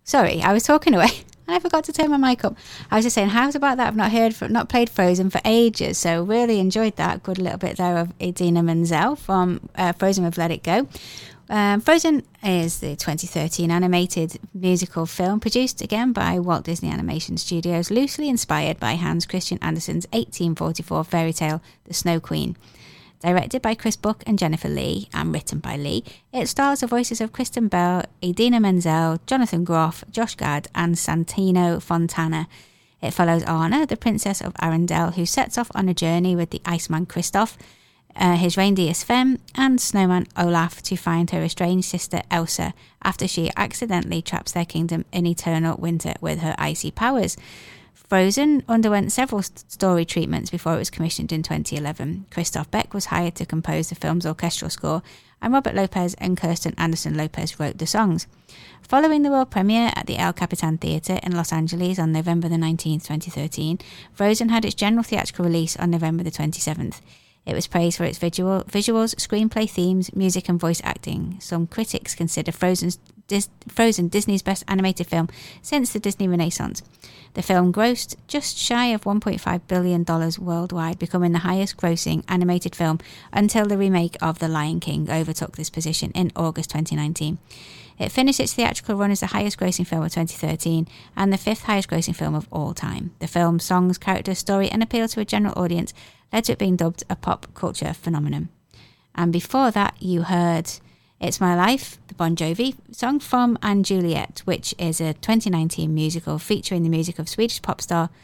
Sorry, I was talking away and I forgot to turn my mic up. I was just saying, how's about that? I've not played Frozen for ages, so really enjoyed that. Good little bit there of Idina Menzel from Frozen with Let It Go. Frozen is the 2013 animated musical film produced again by Walt Disney Animation Studios, loosely inspired by Hans Christian Andersen's 1844 fairy tale The Snow Queen. Directed by Chris Buck and Jennifer Lee, and written by Lee, it stars the voices of Kristen Bell, Idina Menzel, Jonathan Groff, Josh Gad, and Santino Fontana. It follows Anna, the Princess of Arendelle, who sets off on a journey with the Iceman Kristoff, his reindeer Sven, and snowman Olaf to find her estranged sister Elsa after she accidentally traps their kingdom in eternal winter with her icy powers. Frozen underwent several story treatments before it was commissioned in 2011. Christoph Beck was hired to compose the film's orchestral score, and Robert Lopez and Kirsten Anderson Lopez wrote the songs. Following the world premiere at the El Capitan Theatre in Los Angeles on November the 19th, 2013, Frozen had its general theatrical release on November the 27th. It was praised for its visuals, screenplay themes, music and voice acting. Some critics consider Frozen Disney's best animated film since the Disney Renaissance. The film grossed just shy of $1.5 billion worldwide, becoming the highest grossing animated film until the remake of The Lion King overtook this position in August 2019. It finished its theatrical run as the highest grossing film of 2013 and the fifth highest grossing film of all time. The film's songs, characters, story and appeal to a general audience led to it being dubbed a pop culture phenomenon. And before that you heard It's My Life, the Bon Jovi song from And Juliet, which is a 2019 musical featuring the music of Swedish pop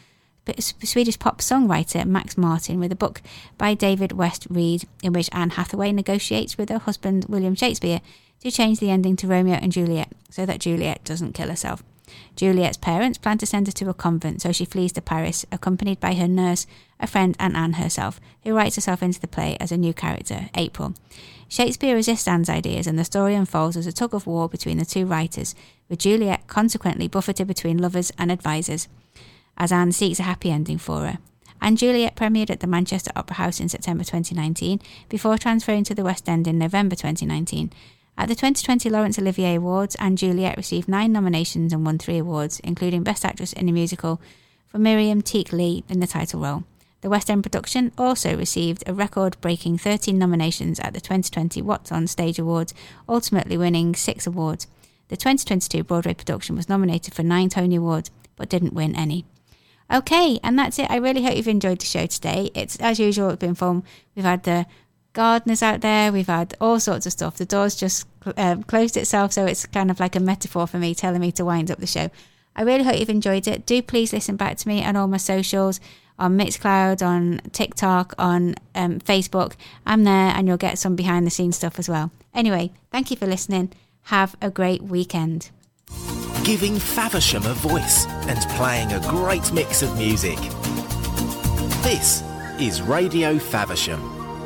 songwriter Max Martin, with a book by David West Reed in which Anne Hathaway negotiates with her husband William Shakespeare to change the ending to Romeo and Juliet so that Juliet doesn't kill herself. Juliet's parents plan to send her to a convent, so she flees to Paris, accompanied by her nurse, a friend and Anne herself, who writes herself into the play as a new character, April. Shakespeare resists Anne's ideas, and the story unfolds as a tug-of-war between the two writers, with Juliet consequently buffeted between lovers and advisors, as Anne seeks a happy ending for her. And Juliet premiered at the Manchester Opera House in September 2019, before transferring to the West End in November 2019. At the 2020 Laurence Olivier Awards, Anne Juliet received 9 nominations and won 3 awards, including Best Actress in a Musical for Miriam Teak Lee in the title role. The West End production also received a record-breaking 13 nominations at the 2020 What's On Stage Awards, ultimately winning 6 awards. The 2022 Broadway production was nominated for 9 Tony Awards, but didn't win any. Okay, and that's it. I really hope you've enjoyed the show today. It's, as usual, it's been fun. We've had the gardeners out there, we've had all sorts of stuff. The door's just closed itself, so it's kind of like a metaphor for me telling me to wind up the show. I really hope you've enjoyed it. Do please listen back to me on all my socials, on Mixcloud, on TikTok, on Facebook. I'm there, and you'll get some behind the scenes stuff as well. Anyway, thank you for listening. Have a great weekend. Giving Faversham a voice and playing a great mix of music. This is Radio Faversham.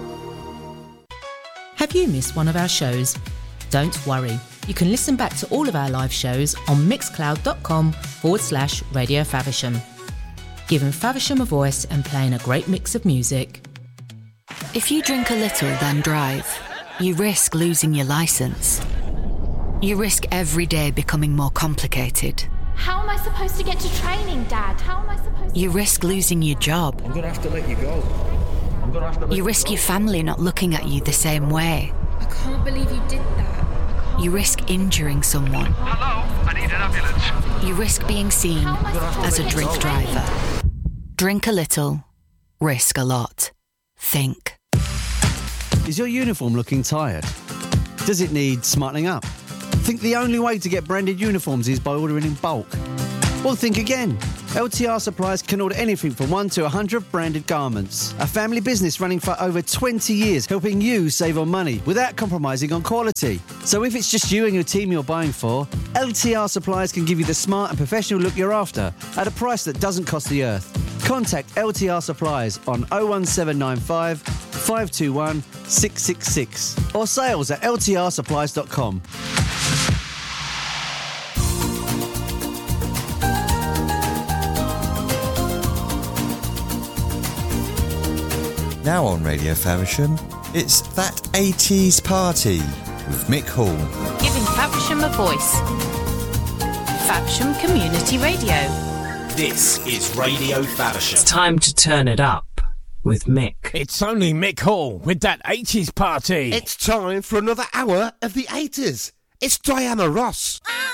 Have you missed one of our shows? Don't worry, you can listen back to all of our live shows on mixcloud.com/Radio Faversham. Giving Faversham a voice and playing a great mix of music. If you drink a little then drive, you risk losing your licence. You risk every day becoming more complicated. How am I supposed to get to training, Dad? How am I supposed to... You risk losing your job. I'm going to have to let you go. You risk your family not looking at you the same way. I can't believe you did that. You risk injuring someone. Hello, I need an ambulance. You risk being seen as a drink driver. Drink a little, risk a lot. Think. Is your uniform looking tired? Does it need smartening up? Think the only way to get branded uniforms is by ordering in bulk? Well, think again. LTR Supplies can order anything from 1 to 100 branded garments. A family business running for over 20 years, helping you save on money without compromising on quality. So if it's just you and your team you're buying for, LTR Supplies can give you the smart and professional look you're after at a price that doesn't cost the earth. Contact LTR Supplies on 01795 521 666 or sales@ltrsupplies.com. Now on Radio Faversham, it's That 80s Party with Mick Hall. Giving Faversham a voice. Faversham Community Radio. This is Radio Faversham. It's time to turn it up with Mick. It's only Mick Hall with that 80s party. It's time for another hour of the 80s. It's Diana Ross.